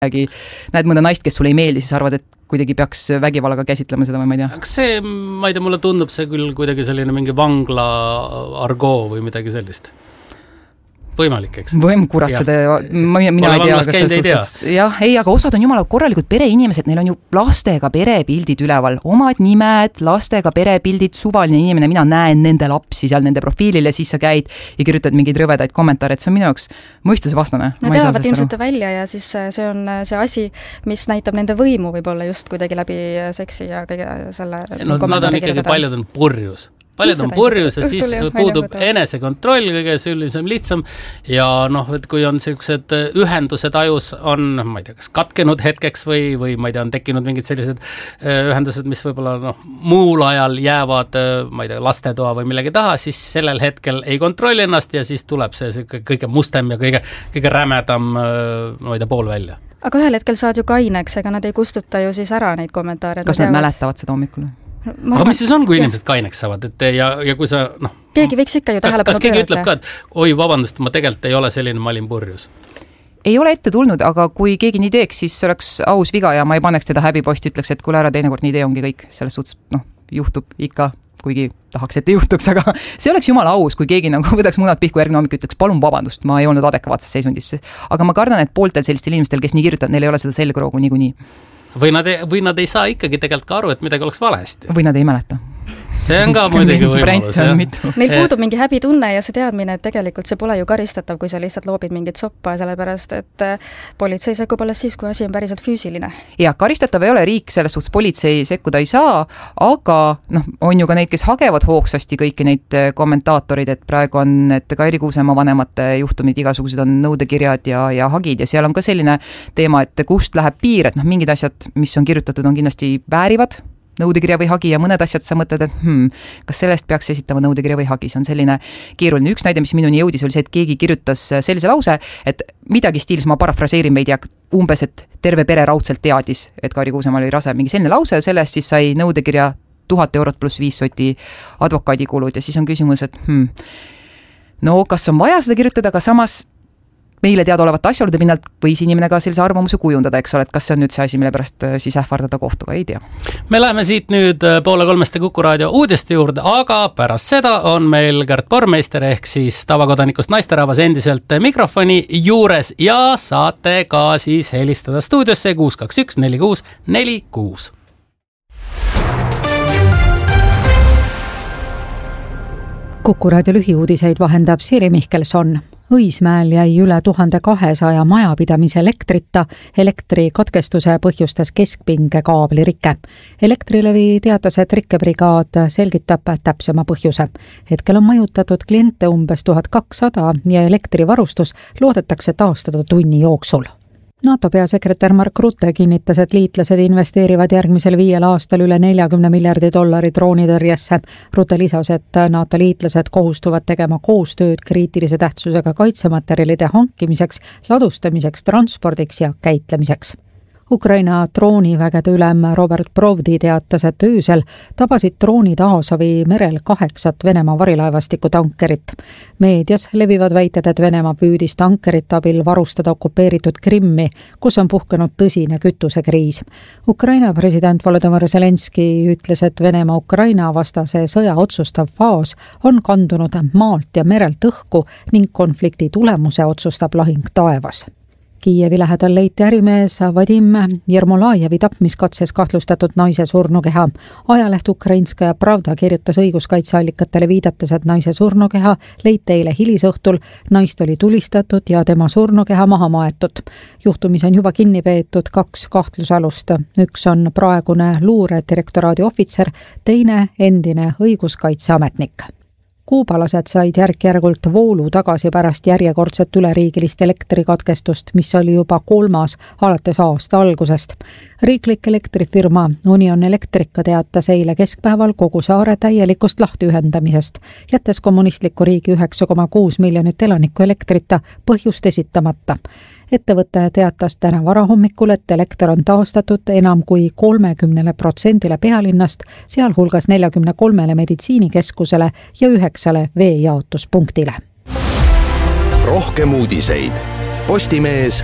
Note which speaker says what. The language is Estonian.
Speaker 1: näed mõnda naist, kes sulle ei meeldi, siis arvad, et kuidagi peaks vägivallaga käsitlema seda või ma ei tea.
Speaker 2: Aga see, ma ei tea, mulle tundub see küll kuidagi selline mingi vangla argoo või midagi sellist. Võimalik, eks?
Speaker 1: Kurat, seda mina ei tea, kas selles suhtes. Jah, ei, aga osad on jumala korralikud pereinimesed, neil on ju lastega perepildid üleval, omad nimed, lastega perepildid, suvaline inimene, mina näen nende lapsi seal nende profiilil ja siis sa käid ja kirjutad mingeid rõvedaid kommentaare, et see on minu jaoks mõistuse vastane.
Speaker 3: Nad teavad ilmselt välja ja siis see on see asi, mis näitab nende võimu võib-olla just kuidagi läbi seksi ja kõige selle
Speaker 2: nad on ikkagi paljud on purjus. Paljud on purjus ja siis puudub enesekontroll, kõige süllisem lihtsam ja et kui on sellised ühendused ajus on, ma ei tea, kas katkenud hetkeks või ma ei tea, on tekkinud mingid sellised ühendused, mis võib-olla muul ajal jäävad, ma ei tea, lastetoa või millegi taha, siis sellel hetkel ei kontrolli ennast ja siis tuleb see kõige mustem ja kõige rämedam, ma ei tea, pool välja.
Speaker 3: Aga ühel hetkel saad ju kaineks, ega nad ei kustuta ju siis ära neid kommentaare.
Speaker 1: Kas nad mäletavad seda hommikul?
Speaker 2: Aga mis siis on, kui inimesed kaineks saavad, et ja kui sa,
Speaker 3: keegi võiks ikka ju tähelepanu
Speaker 2: pöörata. Kas keegi ütleb ka, et oi, vabandust, ma tegelikult ei ole selline, ma olin purjus?
Speaker 1: Ei ole ette tulnud, aga kui keegi nii teeks, siis oleks aus viga ja ma ei paneks teda häbiposti, ütleks, et kuule ära teinekord nii tee ongi kõik. Selles suhtes, juhtub ikka, kuigi tahaks, et ei juhtuks, aga see oleks jumala aus, kui keegi võtaks munad pihku järgmine hommik, ütleks, palun vabandust, ma ei olnud adekvaatses seisundisse. Aga ma kardan, et pooltel sellistel inimestel, kes nii kirjutavad, neil ei ole seda selgroogu niikuinii.
Speaker 2: Või nad ei saa ikkagi tegelikult ka aru, et midagi oleks valesti.
Speaker 1: Või nad ei mäleta.
Speaker 2: See on ka muidugi võimalus.
Speaker 3: Neil puudub mingi häbitunne ja see teadmine, et tegelikult see pole ju karistatav, kui sa lihtsalt loobid mingit soppa, sellepärast et politsei sekkub alles siis, kui asi on päriselt füüsiline.
Speaker 1: Ja karistatav ei ole, riik selles suhtes politsei sekkuda ei saa, aga on ju ka neid, kes hagevad hoogsasti kõiki neid kommentaatorid, et praegu on need Kairi Kuusemaa vanemate juhtumid, igasugused on nõudekirjad ja hagid ja seal on ka selline teema, et kust läheb piir, et mingid asjad, mis on kirjutatud, on kindlasti väärivad nõudekirja või hagi ja mõned asjad sa mõtled, et kas sellest peaks esitama nõudekirja või hagi, see on selline keeruline. Üks näide, mis minuni jõudis, oli see, et keegi kirjutas sellise lause, et midagi stiilis, ma parafraseerin meid ja umbes, et terve pere raudselt teadis, et Kairi Kuusemaal oli rase, mingi selline lause ja sellest siis sai nõudekirja 1000 eurot pluss 5 soti advokaadikulud ja siis on küsimus, et kas on vaja seda kirjutada, aga samas meile teadaolevate asjaolude pinnalt võis inimene ka sellise arvamuse kujundada, eks ole, et kas see on nüüd see asi, mille pärast siis ähvardada kohtuga, ei tea.
Speaker 2: Me läheme siit nüüd 2:30 Kuku Raadio uudiste juurde, aga pärast seda on meil Gert Bormeister ehk siis tavakodanikust naisterahvas endiselt mikrofoni juures ja saate ka siis helistada stuudiosse 621 46 46.
Speaker 4: Kuku Raadio lühiuudiseid vahendab Siiri Mihkelson. Õismäel jäi üle 1200 majapidamise elektrita, elektrikatkestuse põhjustas keskpinge kaabli rike. Elektrilevi teatas, et rikkebrigaad selgitab täpsema põhjuse. Hetkel on majutatud kliente umbes 1200 ja elektrivarustus loodetakse taastada tunni jooksul. NATO peasekretär Mark Rutte kinnitas, et liitlased investeerivad järgmisel 5 aastal üle 40 miljardi dollari droonitõrjesse. Rutte lisas, et NATO liitlased kohustuvad tegema koostööd kriitilise tähtsusega kaitsematerjalide hankimiseks, ladustamiseks, transpordiks ja käitlemiseks. Ukraina droonivägede ülem Robert Brovdi teatas, et öösel tabasid droonid Aasovi merel 8 Venemaa varilaevastiku tankerit. Meedias levivad väited, et Venemaa püüdis tankerit abil varustada okupeeritud Krimmi, kus on puhkenud tõsine kütusekriis. Ukraina president Volodymyr Zelenski ütles, et Venemaa Ukraina vastase sõja otsustav faas on kandunud maalt ja merelt õhku ning konflikti tulemuse otsustab lahing taevas. Kiievi lähedal leiti ärimees Vadim Jermolajevi tapmiskatses kahtlustatud naise surnukeha. Ajaleht Ukrainskaja Pravda kirjutas õiguskaitseallikatele viidates, et naise surnukeha leiti eile hilisõhtul, naist oli tulistatud ja tema surnukeha maha maetud. Juhtumis on juba kinni peetud 2 kahtlusalust. Üks on praegune luuredirektoraadi ohvitser, teine endine õiguskaitseametnik. Kuubalased said järk-järgult voolu tagasi pärast järjekordset üleriigilist elektrikatkestust, mis oli juba 3. alates aasta algusest. Riiklik elektrifirma Union Electrica teatas eile keskpäeval kogu saare täielikust lahtiühendamisest, jättes kommunistliku riigi 9,6 miljonit elanikku elektrita põhjust esitamata. Ettevõte teatas täna varahommikul, et elekter on taastatud enam kui 30% pealinnast, sealhulgas 43 meditsiinikeskusele ja 9 veejaotuspunktile.
Speaker 5: Rohkem uudiseid. Postimees